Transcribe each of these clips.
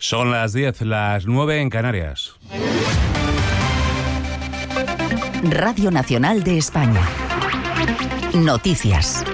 Son las 10, las 9 en Canarias. Radio Nacional de España. Noticias.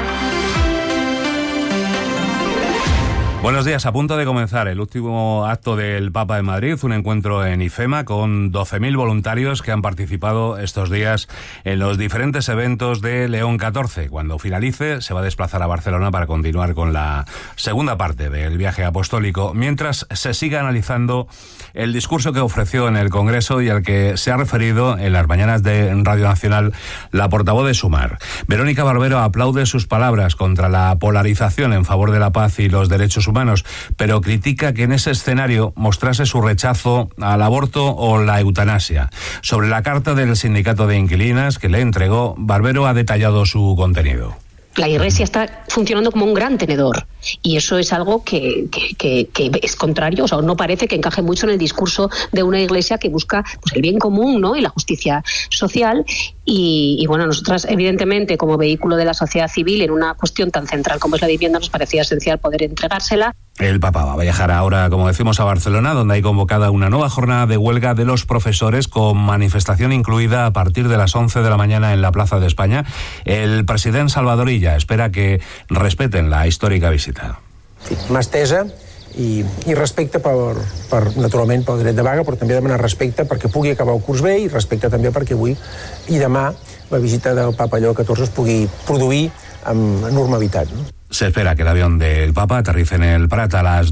Buenos días, a punto de comenzar el último acto del Papa en Madrid, un encuentro en IFEMA con 12.000 voluntarios que han participado estos días en los diferentes eventos de León XIV. Cuando finalice, se va a desplazar a Barcelona para continuar con la segunda parte del viaje apostólico, mientras se siga analizando el discurso que ofreció en el Congreso y al que se ha referido en las mañanas de Radio Nacional la portavoz de Sumar. Verónica Barbero aplaude sus palabras contra la polarización en favor de la paz y los derechos humanos, pero critica que en ese escenario mostrase su rechazo al aborto o la eutanasia. Sobre la carta del sindicato de inquilinas que le entregó, Barbero ha detallado su contenido. La Iglesia está funcionando como un gran tenedor y eso es algo que es contrario, o sea, no parece que encaje mucho en el discurso de una Iglesia que busca pues, el bien común, ¿no? Y la justicia social y bueno, nosotras evidentemente como vehículo de la sociedad civil en una cuestión tan central como es la vivienda nos parecía esencial poder entregársela. El Papa va a viajar ahora, como decimos, a Barcelona, donde hay convocada una nueva jornada de huelga de los profesores con manifestación incluida a partir de las 11 de la mañana en la Plaza de España. El presidente Salvador Illa espera que respeten la histórica visita. Mà estesa i respecte naturalment pel dret de vaga, però també demanar respecte perquè pugui acabar el curs bé i respecte també perquè avui i demà la visita del Papa Lleó XIV es pugui produir amb normalitat. Se espera que el avión del Papa aterrice en el Prat a las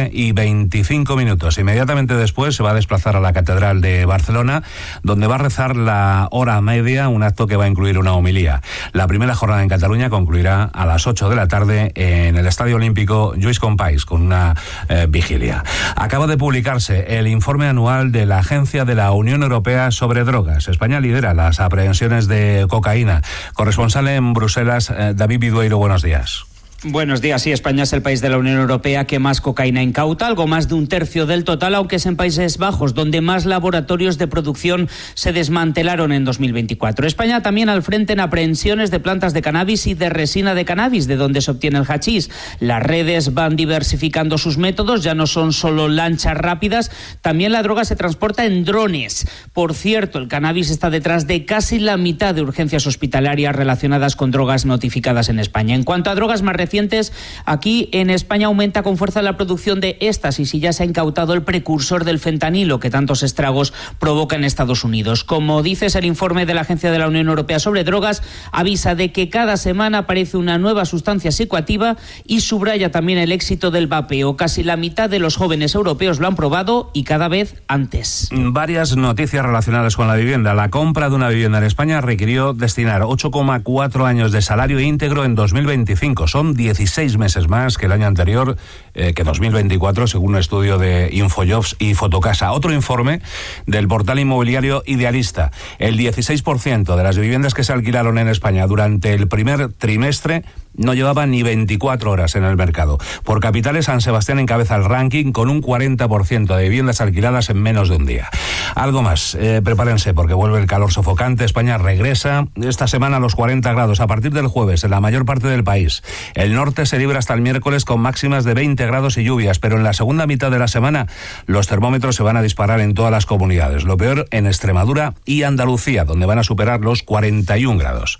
12:25. Inmediatamente después se va a desplazar a la Catedral de Barcelona, donde va a rezar la hora media, un acto que va a incluir una homilía. La primera jornada en Cataluña concluirá a las 8 de la tarde en el Estadio Olímpico Lluís Companys con una vigilia. Acaba de publicarse el informe anual de la Agencia de la Unión Europea sobre Drogas. España lidera las aprehensiones de cocaína. Corresponsal en Bruselas, David Vidueiro, buenos días. Buenos días. Sí, España es el país de la Unión Europea que más cocaína incauta, algo más de un tercio del total, aunque es en Países Bajos, donde más laboratorios de producción se desmantelaron en 2024. España también al frente en aprehensiones de plantas de cannabis y de resina de cannabis, de donde se obtiene el hachís. Las redes van diversificando sus métodos, ya no son solo lanchas rápidas, también la droga se transporta en drones. Por cierto, el cannabis está detrás de casi la mitad de urgencias hospitalarias relacionadas con drogas notificadas en España. En cuanto a drogas más recientes, aquí en España aumenta con fuerza la producción de éxtasis y ya se ha incautado el precursor del fentanilo que tantos estragos provoca en Estados Unidos. Como dices, el informe de la Agencia de la Unión Europea sobre Drogas avisa de que cada semana aparece una nueva sustancia psicoactiva y subraya también el éxito del vapeo. Casi la mitad de los jóvenes europeos lo han probado y cada vez antes. Varias noticias relacionadas con la vivienda. La compra de una vivienda en España requirió destinar 8,4 años de salario íntegro en 2025. Son 16 meses más que el año anterior, que 2024, según un estudio de Infojobs y Fotocasa. Otro informe del portal inmobiliario Idealista. El 16% de las viviendas que se alquilaron en España durante el primer trimestre no llevaba ni 24 horas en el mercado. Por capitales, San Sebastián encabeza el ranking con un 40% de viviendas alquiladas en menos de un día. Algo más, prepárense porque vuelve el calor sofocante. España regresa esta semana a los 40 grados a partir del jueves en la mayor parte del país. El norte se libra hasta el miércoles con máximas de 20 grados y lluvias, pero en la segunda mitad de la semana los termómetros se van a disparar en todas las comunidades. Lo peor en Extremadura y Andalucía, donde van a superar los 41 grados.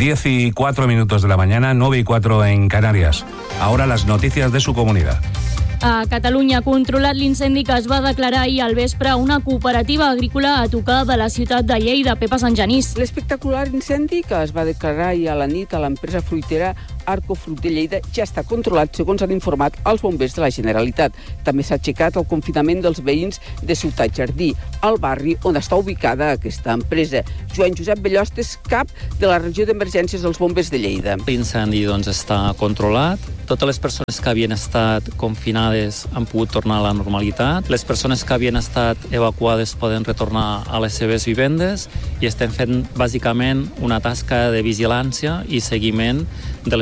10:04 de la mañana, 9:04 en Canarias. Ahora las noticias de su comunidad. A Catalunya ha controlat l'incendi que es va declarar ahir al vespre a una cooperativa agrícola a tocar de la ciutat de Lleida, Pepa Sant Genís. L'espectacular incendi que es va declarar ahir a la nit a l'empresa fruitera Arco Fruit de Lleida ja està controlat, segons han informat els bombers de la Generalitat. També s'ha aixecat el confinament dels veïns de Ciutat Jardí, al barri on està ubicada aquesta empresa. Joan Josep Bellost és cap de la regió d'emergències dels bombers de Lleida. L'incendi està controlat. Totes les persones que havien estat confinades han pogut tornar a la normalitat. Les persones que havien estat evacuades poden retornar a les seves vivendes i estem fent bàsicament una tasca de vigilància i seguiment de les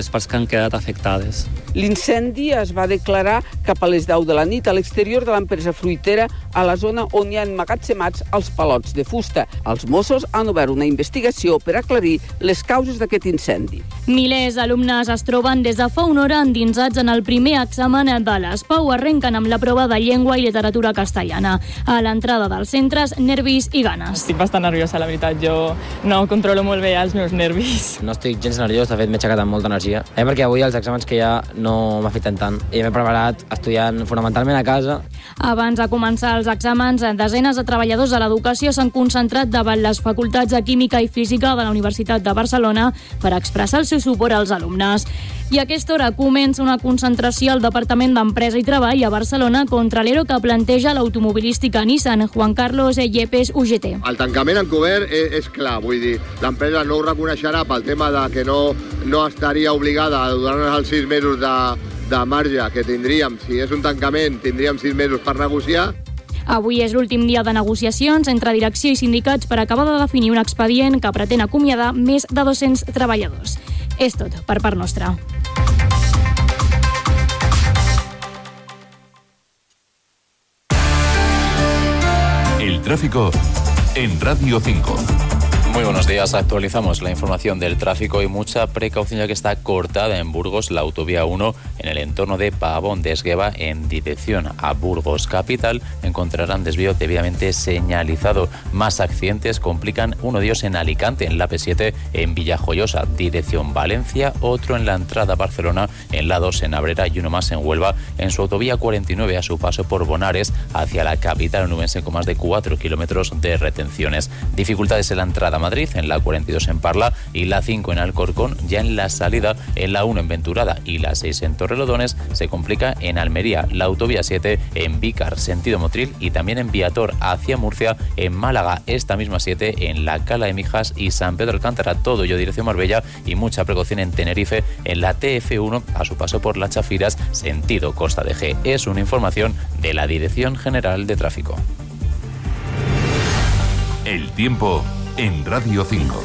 les parts que han quedat afectades. L'incendi es va declarar cap a les 10 de la nit a l'exterior de l'empresa fruitera, a la zona on hi ha emmagatzemats els palots de fusta. Els Mossos han obert una investigació per aclarir les causes d'aquest incendi. Milers d'alumnes es troben des de fa una hora endinsats en el primer examen de l'ESPAU. Arrenquen amb la prova de llengua i literatura castellana. A l'entrada dels centres, nervis i ganes. Estic bastant nerviosa, la veritat. Jo no controlo molt bé els meus nervis. No estic gens nerviós, de fet m'he aixecat amb molta energia. Perquè avui els exàmens que hi ha no m'afecten tant. I m'he preparat estudiant fonamentalment a casa. Abans de començar els exàmens, desenes de treballadors de l'educació s'han concentrat davant les facultats de Química i Física de la Universitat de Barcelona per expressar el seu suport als alumnes. I a aquesta hora comença una concentració al Departament d'Empresa i Treball a Barcelona contra l'ERO que planteja l'automobilística Nissan. Juan Carlos Yepes, UGT. El tancament encobert és clar, vull dir, l'empresa no ho reconeixerà pel tema de que no estaria obligada a donar-nos els 6 mesos de marge que tindríem. Si és un tancament, tindríem 6 mesos per negociar. Avui és l'últim dia de negociacions entre direcció i sindicats per acabar de definir un expedient que pretén acomiadar més de 200 treballadors. És tot per part nostra. El tráfico en Radio 5. Muy buenos días, actualizamos la información del tráfico y mucha precaución ya que está cortada en Burgos la autovía 1 en el entorno de Pavón de Esgueva en dirección a Burgos capital. Encontrarán desvío debidamente señalizado. Más accidentes complican uno de ellos en Alicante, en la P7 en Villajoyosa, dirección Valencia, otro en la entrada a Barcelona en la 2 en Abrera y uno más en Huelva en su autovía 49 a su paso por Bonares hacia la capital onubense con más de 4 kilómetros de retenciones. Dificultades en la entrada a Madrid, en la 42 en Parla y la 5 en Alcorcón, ya en la salida en la 1 en Venturada y la 6 en Torrelodones se complica en Almería, la autovía 7 en Vícar, sentido Motril y también en Viator hacia Murcia, en Málaga esta misma 7 en la Cala de Mijas y San Pedro Alcántara, todo ello dirección Marbella y mucha precaución en Tenerife en la TF1 a su paso por Las Chafiras, sentido Costa de G. Es una información de la Dirección General de Tráfico. El tiempo en Radio 5.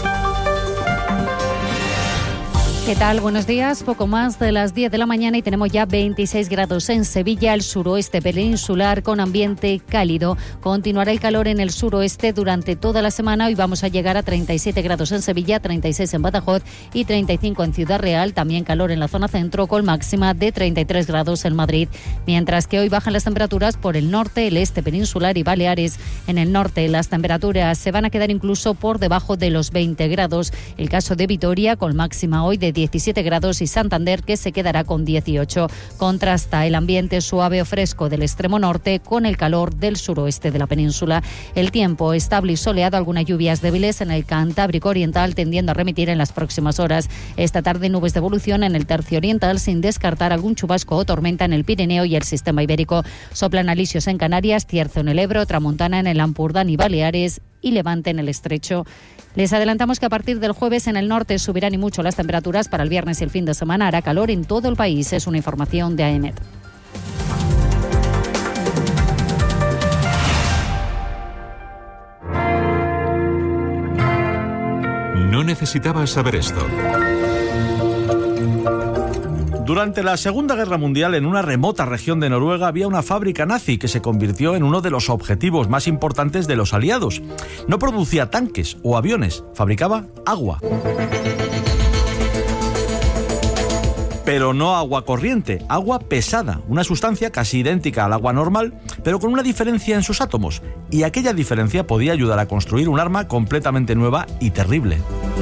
¿Qué tal? Buenos días. Poco más de las 10 de la mañana y tenemos ya 26 grados en Sevilla, el suroeste peninsular con ambiente cálido. Continuará el calor en el suroeste durante toda la semana. Hoy vamos a llegar a 37 grados en Sevilla, 36 en Badajoz y 35 en Ciudad Real. También calor en la zona centro con máxima de 33 grados en Madrid. Mientras que hoy bajan las temperaturas por el norte, el este peninsular y Baleares. En el norte las temperaturas se van a quedar incluso por debajo de los 20 grados. El caso de Vitoria con máxima hoy de 17 grados y Santander que se quedará con 18. Contrasta el ambiente suave o fresco del extremo norte con el calor del suroeste de la península. El tiempo estable y soleado, algunas lluvias débiles en el Cantábrico oriental tendiendo a remitir en las próximas horas. Esta tarde nubes de evolución en el tercio oriental sin descartar algún chubasco o tormenta en el Pirineo y el sistema ibérico. Soplan alisios en Canarias, cierzo en el Ebro, tramontana en el Ampurdán y Baleares y levante en el estrecho. Les adelantamos que a partir del jueves en el norte subirán y mucho las temperaturas. Para el viernes y el fin de semana hará calor en todo el país. Es una información de AEMET. No necesitabas saber esto. Durante la Segunda Guerra Mundial, en una remota región de Noruega, había una fábrica nazi que se convirtió en uno de los objetivos más importantes de los aliados. No producía tanques o aviones, fabricaba agua. Pero no agua corriente, agua pesada, una sustancia casi idéntica al agua normal, pero con una diferencia en sus átomos. Y aquella diferencia podía ayudar a construir un arma completamente nueva y terrible.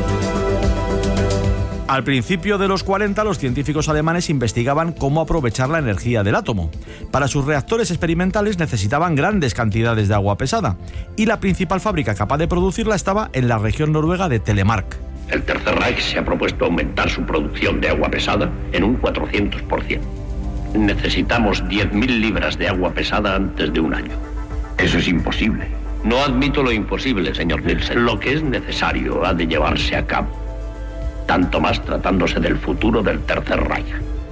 Al principio de los 40, los científicos alemanes investigaban cómo aprovechar la energía del átomo. Para sus reactores experimentales necesitaban grandes cantidades de agua pesada, y la principal fábrica capaz de producirla estaba en la región noruega de Telemark. El Tercer Reich se ha propuesto aumentar su producción de agua pesada en un 400%. Necesitamos 10.000 libras de agua pesada antes de un año. Eso es imposible. No admito lo imposible, señor Nielsen. Lo que es necesario ha de llevarse a cabo. Tanto más tratándose del futuro del Tercer Reich.